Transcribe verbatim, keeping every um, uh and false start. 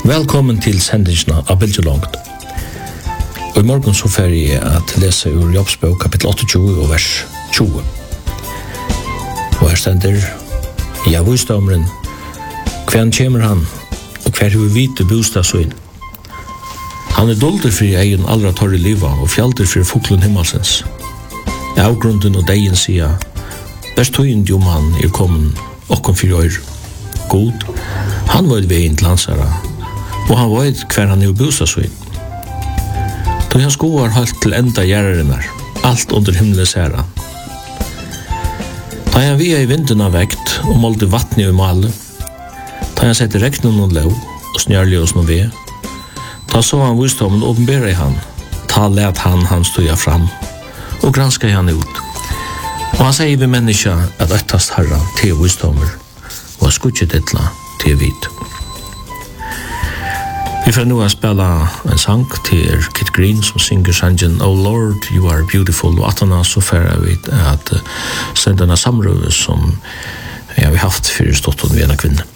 Velkommen til sendingen av Bildelongt. Og i morgen så får jeg at lese ur Jobbsbok kapittel åttiotjue og vers tjue. Og her stender, ja, visdomren, hvem kommer han, og hver hver vite bostadsøyn. Han er dolder for egen allra torre liva, og fjalder for fuglen himmelsens. Avgrunden og deien sier, best tøyend jo man er kommet okkom for år. God, han var veien til hansara, og han vet hver han er bostadsøyn. Da han skoar halt til enda gjerrarinnar, alt under himmelens herra. Da han via i vinden av vekt og målte vattnet i male, da han sette reknen og lov og snjærlig oss noe ved, da så han visdommen åpenbæra i han, ta let han han støya fram, og granska han ut. Og han sier vi menneska at øttast herra til visdommer, og skutje dittla til vit. Vi får nu spela en sang til Kit Green som synger sangen Oh Lord, you are beautiful, og at han så færre vi at sende denne samrøve som ja, vi haft for stått og vi er en kvinne.